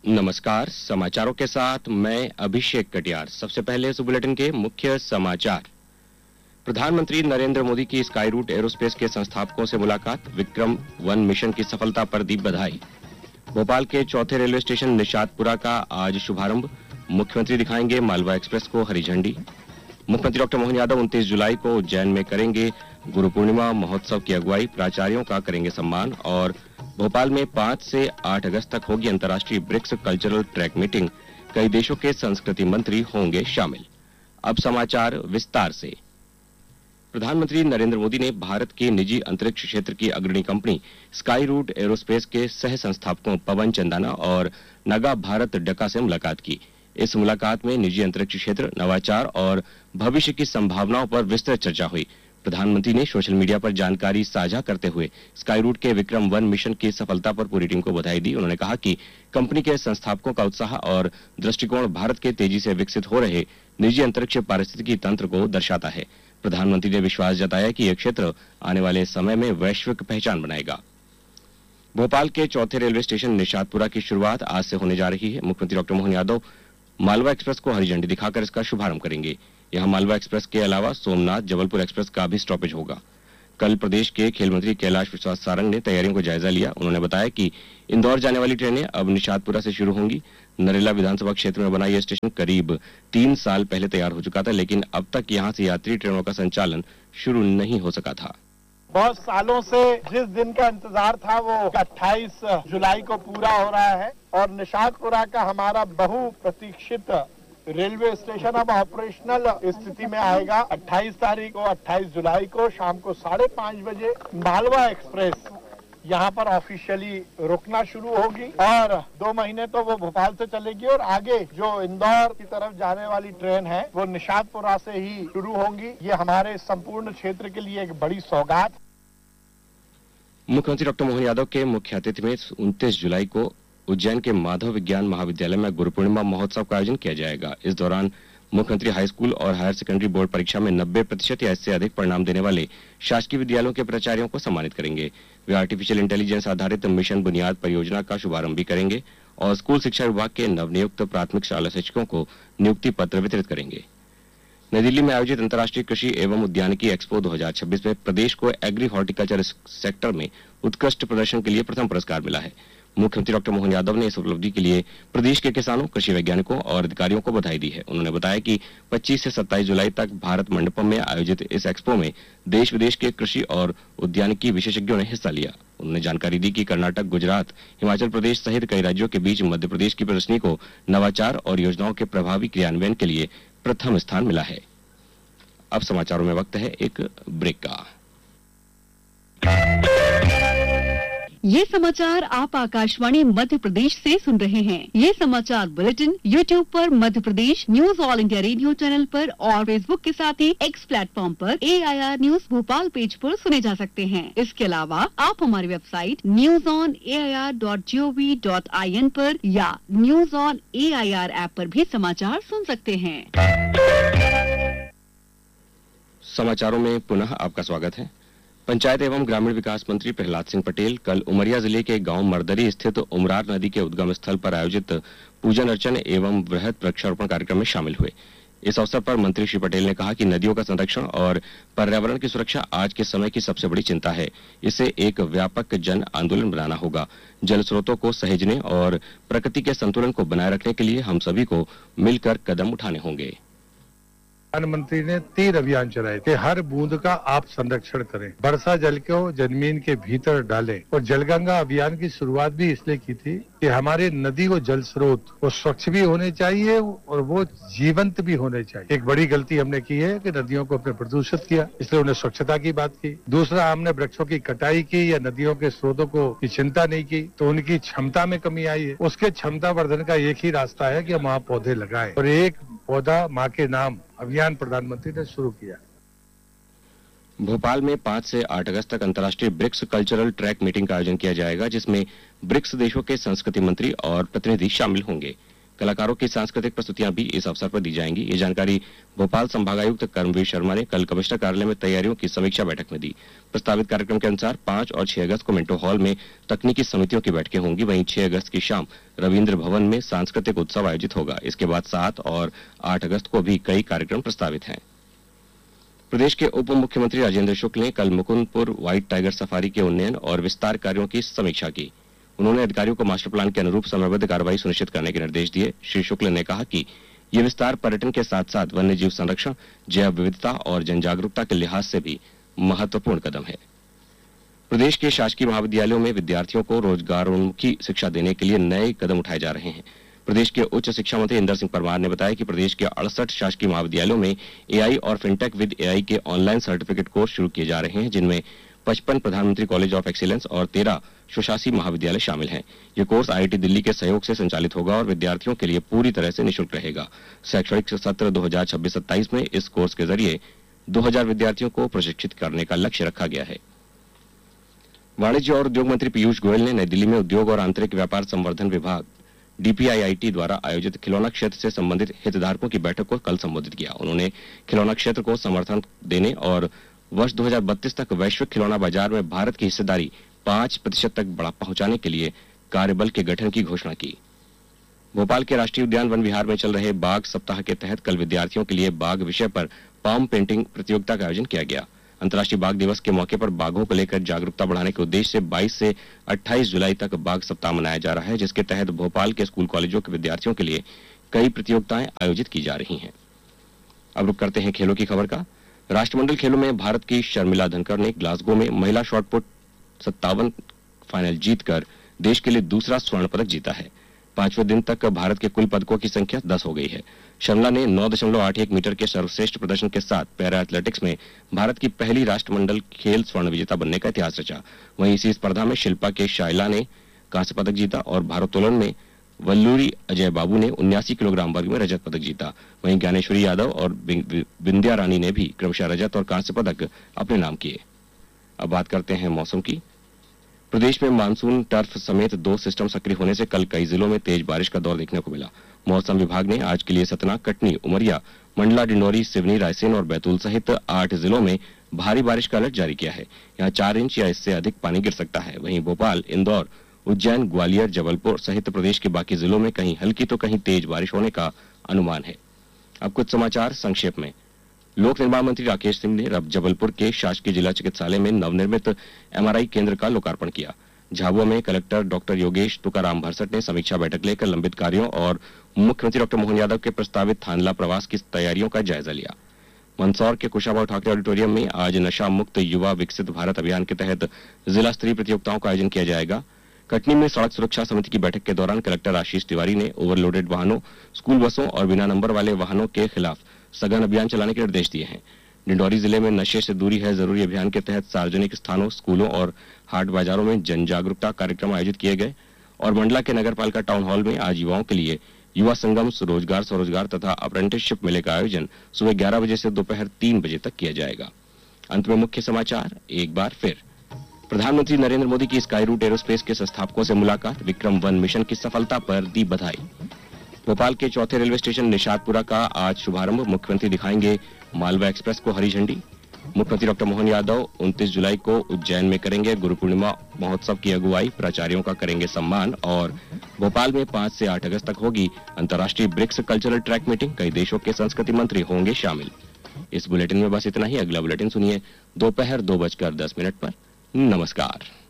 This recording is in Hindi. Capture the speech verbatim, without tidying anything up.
नमस्कार, समाचारों के साथ मैं अभिषेक कटियार। सबसे पहले इस बुलेटिन के मुख्य समाचार। प्रधानमंत्री नरेंद्र मोदी की स्काई रूट एरोस्पेस के संस्थापकों से मुलाकात, विक्रम वन मिशन की सफलता पर दी बधाई। भोपाल के चौथे रेलवे स्टेशन निशातपुरा का आज शुभारंभ, मुख्यमंत्री दिखाएंगे मालवा एक्सप्रेस को हरी झंडी। मुख्यमंत्री डॉक्टर मोहन यादव उनतीस जुलाई को उज्जैन में करेंगे गुरु पूर्णिमा महोत्सव की अगुवाई, प्राचार्यों का करेंगे सम्मान। और भोपाल में पाँच से आठ अगस्त तक होगी अंतर्राष्ट्रीय ब्रिक्स कल्चरल ट्रैक मीटिंग, कई देशों के संस्कृति मंत्री होंगे शामिल। अब समाचार विस्तार से। प्रधानमंत्री नरेंद्र मोदी ने भारत के निजी अंतरिक्ष क्षेत्र की अग्रणी कंपनी स्काई रूट एरोस्पेस के सह संस्थापकों पवन चंदाना और नगा भारत डका से मुलाकात की। इस मुलाकात में निजी अंतरिक्ष क्षेत्र, नवाचार और भविष्य की संभावनाओं पर विस्तृत चर्चा हुई। प्रधानमंत्री ने सोशल मीडिया पर जानकारी साझा करते हुए स्काई रूट के विक्रम वन मिशन की सफलता पर पूरी टीम को बधाई दी। उन्होंने कहा कि कंपनी के संस्थापकों का उत्साह और दृष्टिकोण भारत के तेजी से विकसित हो रहे निजी अंतरिक्ष पारिस्थितिकी तंत्र को दर्शाता है। प्रधानमंत्री ने विश्वास जताया कि यह क्षेत्र आने वाले समय में वैश्विक पहचान बनाएगा। भोपाल के चौथे रेलवे स्टेशन निशातपुरा की शुरुआत आज से होने जा रही है। मुख्यमंत्री डॉक्टर मोहन यादव मालवा एक्सप्रेस को हरी झंडी दिखाकर इसका शुभारंभ करेंगे। यहां मालवा एक्सप्रेस के अलावा सोमनाथ जबलपुर एक्सप्रेस का भी स्टॉपेज होगा। कल प्रदेश के खेल मंत्री कैलाश प्रसाद सारंग ने तैयारियों का जायजा लिया। उन्होंने बताया कि इंदौर जाने वाली ट्रेनें अब निशातपुरा से शुरू होंगी। नरेला विधानसभा क्षेत्र में बना यह स्टेशन करीब तीन साल पहले तैयार हो चुका था, लेकिन अब तक यहां से यात्री ट्रेनों का संचालन शुरू नहीं हो सका था। बहुत सालों से जिस दिन का इंतजार था वो अट्ठाईस जुलाई को पूरा हो रहा है और निशातपुरा का हमारा बहु प्रतीक्षित रेलवे स्टेशन अब ऑपरेशनल स्थिति में आएगा। अट्ठाईस तारीख को अट्ठाईस जुलाई को शाम को साढ़े पाँच बजे मालवा एक्सप्रेस यहाँ पर ऑफिशियली रुकना शुरू होगी और दो महीने तो वो भोपाल से चलेगी और आगे जो इंदौर की तरफ जाने वाली ट्रेन है वो निशातपुरा से ही शुरू होंगी। ये हमारे संपूर्ण क्षेत्र के लिए एक बड़ी सौगात। मुख्यमंत्री डॉक्टर मोहन यादव के मुख्य अतिथि में उनतीस जुलाई को उज्जैन के माधव विज्ञान महाविद्यालय में गुरु पूर्णिमा महोत्सव का आयोजन किया जाएगा। इस दौरान मुख्यमंत्री हाई स्कूल और हायर सेकेंडरी बोर्ड परीक्षा में नब्बे प्रतिशत या इससे अधिक परिणाम देने वाले शासकीय विद्यालयों के प्राचार्यों को सम्मानित करेंगे। वे आर्टिफिशियल इंटेलिजेंस आधारित मिशन बुनियाद परियोजना का शुभारंभ भी करेंगे और स्कूल शिक्षा विभाग के नवनियुक्त प्राथमिक शाला शिक्षकों को नियुक्ति पत्र वितरित करेंगे। नई दिल्ली में आयोजित अंतर्राष्ट्रीय कृषि एवं उद्यानिकी एक्सपो दो हज़ार छब्बीस में प्रदेश को एग्री हॉर्टिकल्चर सेक्टर में उत्कृष्ट प्रदर्शन के लिए प्रथम पुरस्कार मिला है। मुख्यमंत्री डॉक्टर मोहन यादव ने इस उपलब्धि के लिए प्रदेश के किसानों, कृषि वैज्ञानिकों और अधिकारियों को बधाई दी है। उन्होंने बताया कि पच्चीस से सत्ताईस जुलाई तक भारत मंडपम में आयोजित इस एक्सपो में देश विदेश के कृषि और उद्यानिकी विशेषज्ञों ने हिस्सा लिया। उन्होंने जानकारी दी कि कर्नाटक, गुजरात, हिमाचल प्रदेश सहित कई राज्यों के बीच मध्य प्रदेश की प्रदर्शनी को नवाचार और योजनाओं के प्रभावी क्रियान्वयन के लिए प्रथम स्थान मिला है। अब समाचारों में वक्त है एक ब्रेक का। ये समाचार आप आकाशवाणी मध्य प्रदेश से सुन रहे हैं। ये समाचार बुलेटिन यूट्यूब पर Madhya Pradesh news all India radio channel पर और फेसबुक के साथ ही एक्स प्लेटफॉर्म पर ए I R news Bhopal page पर सुने जा सकते हैं। इसके अलावा आप हमारी website news on A I R dot G O V dot I N पर या news on A I R app पर भी समाचार सुन सकते हैं। समाचारों में पुनः आपका स्वागत है। पंचायत एवं ग्रामीण विकास मंत्री प्रहलाद सिंह पटेल कल उमरिया जिले के गांव मरदरी स्थित उमरार नदी के उद्गम स्थल पर आयोजित पूजन अर्चन एवं वृहद वृक्षारोपण कार्यक्रम में शामिल हुए। इस अवसर पर मंत्री श्री पटेल ने कहा कि नदियों का संरक्षण और पर्यावरण की सुरक्षा आज के समय की सबसे बड़ी चिंता है। इसे एक व्यापक जन आंदोलन बनाना होगा। जल स्रोतों को सहेजने और प्रकृति के संतुलन को बनाए रखने के लिए हम सभी को मिलकर कदम उठाने होंगे। प्रधानमंत्री ने तीन अभियान चलाए कि हर बूंद का आप संरक्षण करें, वर्षा जल को जमीन के भीतर डालें और जलगंगा अभियान की शुरुआत भी इसलिए की थी कि हमारे नदी को जल स्रोत वो स्वच्छ भी होने चाहिए और वो जीवंत भी होने चाहिए। एक बड़ी गलती हमने की है कि नदियों को हमने प्रदूषित किया, इसलिए उन्हें स्वच्छता की बात की। दूसरा, हमने वृक्षों की कटाई की या नदियों के स्रोतों को की चिंता नहीं की तो उनकी क्षमता में कमी आई है। उसके क्षमता वर्धन का एक ही रास्ता है कि हम वहाँ पौधे लगाएं और एक पौधा माँ के नाम अभियान प्रधानमंत्री ने शुरू किया। भोपाल में पाँच से आठ अगस्त तक अंतर्राष्ट्रीय ब्रिक्स कल्चरल ट्रैक मीटिंग का आयोजन किया जाएगा, जिसमें ब्रिक्स देशों के संस्कृति मंत्री और प्रतिनिधि शामिल होंगे। कलाकारों की सांस्कृतिक प्रस्तुतियां भी इस अवसर पर दी जाएंगी। ये जानकारी भोपाल संभागायुक्त कर्मवीर शर्मा ने कल कमिश्नर कार्यालय में तैयारियों की समीक्षा बैठक में दी। प्रस्तावित कार्यक्रम के अनुसार पांच और छह अगस्त को मिंटो हॉल में तकनीकी समितियों की बैठकें होंगी। वहीं छह अगस्त की शाम रविंद्र भवन में सांस्कृतिक उत्सव आयोजित होगा। इसके बाद सात और आठ अगस्त को भी कई कार्यक्रम प्रस्तावित हैं। प्रदेश के उप मुख्यमंत्री राजेंद्र शुक्ल ने कल मुकुंदपुर व्हाइट टाइगर सफारी के उन्नयन और विस्तार कार्यों की समीक्षा की। उन्होंने अधिकारियों को मास्टर प्लान के अनुरूप समयबद्ध कार्रवाई सुनिश्चित करने के निर्देश दिए। श्री शुक्ल ने कहा कि ये विस्तार पर्यटन के साथ साथ वन्य जीव संरक्षण, जैव विविधता और जनजागरूकता के लिहाज से भी महत्वपूर्ण कदम है। प्रदेश के शासकीय महाविद्यालयों में विद्यार्थियों को रोजगारोन्मुखी शिक्षा देने के लिए नए कदम उठाए जा रहे हैं। प्रदेश के उच्च शिक्षा मंत्री इंदर सिंह परमार ने बताया कि प्रदेश के अड़सठ शासकीय महाविद्यालयों में एआई और फिनटेक विद एआई के ऑनलाइन सर्टिफिकेट कोर्स शुरू किए जा रहे हैं, जिनमें पचपन प्रधानमंत्री कॉलेज ऑफ एक्सीलेंस और तेरह स्वशासी महाविद्यालय शामिल हैं। ये कोर्स आईआईटी दिल्ली के सहयोग से संचालित होगा और विद्यार्थियों के लिए पूरी तरह से निःशुल्क रहेगा। शैक्षणिक सत्र दो हज़ार छब्बीस सत्ताईस में इस कोर्स के जरिए दो हज़ार विद्यार्थियों को प्रशिक्षित करने का लक्ष्य रखा गया है। वाणिज्य और उद्योग मंत्री पीयूष गोयल ने नई दिल्ली में उद्योग और आंतरिक व्यापार संवर्धन विभाग डीपीआईआईटी द्वारा आयोजित खिलौना क्षेत्र से संबंधित हितधारकों की बैठक को कल संबोधित किया। उन्होंने खिलौना क्षेत्र को समर्थन देने और वर्ष दो हज़ार बत्तीस तक वैश्विक खिलौना बाजार में भारत की हिस्सेदारी पांच प्रतिशत तक बढ़ा पहुंचाने के लिए कार्यबल के गठन की घोषणा की। भोपाल के राष्ट्रीय उद्यान वन विहार में चल रहे बाघ सप्ताह के तहत कल विद्यार्थियों के लिए बाघ विषय पर पाम पेंटिंग प्रतियोगिता का आयोजन किया गया। अंतर्राष्ट्रीय बाघ दिवस के मौके पर बाघों को लेकर जागरूकता बढ़ाने के उद्देश्य से बाईस से अट्ठाईस जुलाई तक बाघ सप्ताह मनाया जा रहा है, जिसके तहत भोपाल के स्कूल कॉलेजों के विद्यार्थियों के लिए कई प्रतियोगिताएं आयोजित की जा रही हैं। अब रुक करते हैं खेलों की खबर का। राष्ट्रमंडल खेलों में भारत की शर्मिला धनखड़ ने ग्लासगो में महिला शॉटपुट सत्तावन फाइनल जीतकर देश के लिए दूसरा स्वर्ण पदक जीता है। पांचवें दिन तक भारत के कुल पदकों की संख्या दस हो गई है। शर्मिला ने नौ दशमलव आठ एक मीटर के सर्वश्रेष्ठ प्रदर्शन के साथ पैरा एथलेटिक्स में भारत की पहली राष्ट्रमंडल खेल स्वर्ण विजेता बनने का इतिहास रचा। वहीं इसी स्पर्धा में शिल्पा के शाइला ने कांस्य पदक जीता और भारोत्तोलन में वल्लूरी अजय बाबू ने उन्यासी किलोग्राम वर्ग में रजत पदक जीता। वहीं ज्ञानेश्वरी यादव और बिंद्या रानी ने भी क्रमशः रजत और कांस्य पदक अपने नाम किए। अब बात करते हैं मौसम की। प्रदेश में मानसून टर्फ समेत दो सिस्टम सक्रिय होने से कल कई जिलों में तेज बारिश का दौर देखने को मिला। मौसम विभाग ने आज के लिए सतना, कटनी, उमरिया, मंडला, डिंडौरी, सिवनी, रायसेन और बैतूल सहित आठ जिलों में भारी बारिश का अलर्ट जारी किया है। यहाँ चार इंच या इससे अधिक पानी गिर सकता है। वहीं भोपाल, इंदौर, उज्जैन, ग्वालियर, जबलपुर सहित प्रदेश के बाकी जिलों में कहीं हल्की तो कहीं तेज बारिश होने का अनुमान है। अब कुछ समाचार संक्षेप में। लोक निर्माण मंत्री राकेश सिंह ने रब जबलपुर के शासकीय जिला चिकित्सालय में नवनिर्मित एमआरआई केंद्र का लोकार्पण किया। झाबुआ में कलेक्टर डॉक्टर योगेश तुकाराम भरसट ने समीक्षा बैठक लेकर लंबित कार्यों और मुख्यमंत्री डॉक्टर मोहन यादव के प्रस्तावित थानला प्रवास की तैयारियों का जायजा लिया। मंदसौर के कुशाभाऊ ठाकरे ऑडिटोरियम में आज नशा मुक्त युवा विकसित भारत अभियान के तहत जिला स्तरीय प्रतियोगिताओं का आयोजन किया जाएगा। कटनी में सड़क सुरक्षा समिति की बैठक के दौरान कलेक्टर आशीष तिवारी ने ओवरलोडेड वाहनों, स्कूल बसों और बिना नंबर वाले वाहनों के खिलाफ सघन अभियान चलाने के निर्देश दिए हैं। डिंडौरी जिले में नशे से दूरी है जरूरी अभियान के तहत सार्वजनिक स्थानों, स्कूलों और हाट बाजारों में जन जागरूकता कार्यक्रम आयोजित किए गए। और मंडला के नगरपालिका टाउन हॉल में आज युवाओं के लिए युवा संगम, रोजगार स्वरोजगार तथा अप्रेंटिसशिप मेले का आयोजन सुबह ग्यारह बजे से दोपहर तीन बजे तक किया जाएगा। अंत में मुख्य समाचार एक बार फिर। प्रधानमंत्री नरेंद्र मोदी की स्काई रूट एरोस्पेस के संस्थापकों से मुलाकात, विक्रम वन मिशन की सफलता पर दी बधाई। भोपाल के चौथे रेलवे स्टेशन निशातपुरा का आज शुभारंभ, मुख्यमंत्री दिखाएंगे मालवा एक्सप्रेस को हरी झंडी। मुख्यमंत्री डॉक्टर मोहन यादव उनतीस जुलाई को उज्जैन में करेंगे गुरु पूर्णिमा महोत्सव की अगुवाई, प्राचार्यों का करेंगे सम्मान। और भोपाल में पांच से आठ अगस्त तक होगी अंतर्राष्ट्रीय ब्रिक्स कल्चरल ट्रैक मीटिंग, कई देशों के संस्कृति मंत्री होंगे शामिल। इस बुलेटिन में बस इतना ही। अगला बुलेटिन सुनिए दोपहर दो बजकर दस मिनट पर। नमस्कार।